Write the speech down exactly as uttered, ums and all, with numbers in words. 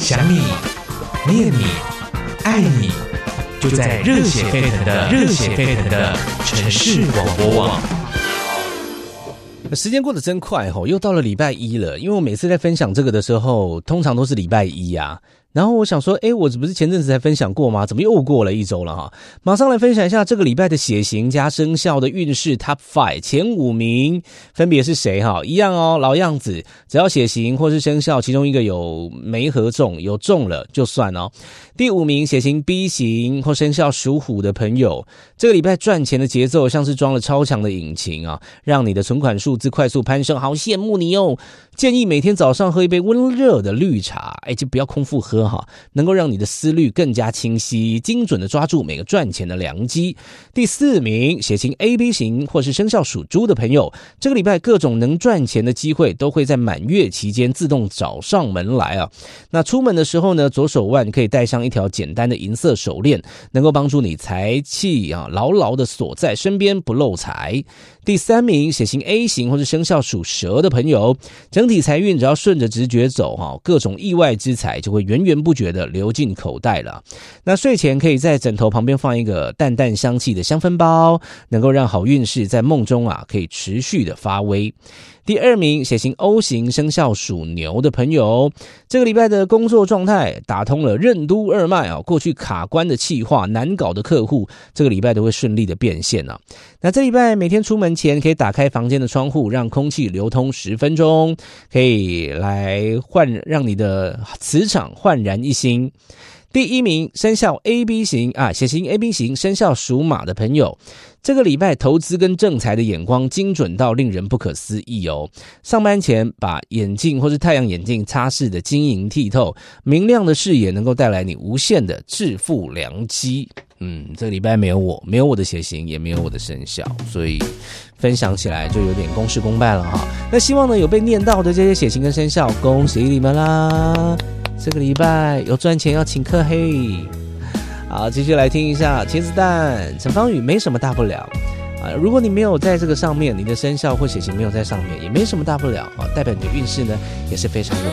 想你、念你、爱你，就在热血沸腾的热血沸腾的城市广播网。 时间过得真快吼，又到了礼拜一了。因为我每次在分享这个的时候，通常都是礼拜一啊。然后我想说，诶，我不是前阵子才分享过吗？怎么又过了一周了哈？马上来分享一下这个礼拜的血型加生肖的运势 Top 五 前五名分别是谁哈？一样哦，老样子，只要血型或是生肖其中一个有没合中，有中了就算哦。第五名血型 B 型或生肖属虎的朋友，这个礼拜赚钱的节奏像是装了超强的引擎啊，让你的存款数字快速攀升，好羡慕你哦！建议每天早上喝一杯温热的绿茶，哎，就不要空腹喝哈，能够让你的思虑更加清晰，精准的抓住每个赚钱的良机。第四名血型 A B 型或是生肖属猪的朋友，这个礼拜各种能赚钱的机会都会在满月期间自动找上门来啊。那出门的时候呢，左手腕可以戴上一条简单的银色手链，能够帮助你财气啊牢牢的锁在身边，不漏财。第三名血型 A 型或是生肖属蛇的朋友，整体财运只要顺着直觉走哈，各种意外之财就会源源不绝的流进口袋了。那睡前可以在枕头旁边放一个淡淡香气的香氛包，能够让好运势在梦中啊可以持续的发威。第二名血型 O 型生肖属牛的朋友，这个礼拜的工作状态打通了任督二脉啊，过去卡关的企划难搞的客户，这个礼拜都会顺利的变现啊。那这礼拜每天出门前可以打开房间的窗户，让空气流通十分钟，可以来换让你的磁场焕然一新。第一名生肖 A B 型啊，血型 A B 型生肖属马的朋友，这个礼拜投资跟正财的眼光精准到令人不可思议哦。上班前把眼镜或是太阳眼镜擦拭的晶莹剔透，明亮的视野能够带来你无限的致富良机。嗯，这个礼拜没有我，没有我的血型，也没有我的生肖，所以分享起来就有点公事公办了哈。那希望呢有被念到的这些血型跟生肖，恭喜你们啦！这个礼拜有赚钱要请客嘿。好，继续来听一下茄子蛋陈芳语，没什么大不了啊。如果你没有在这个上面，你的生肖或血型没有在上面，也没什么大不了啊，代表你的运势呢也是非常有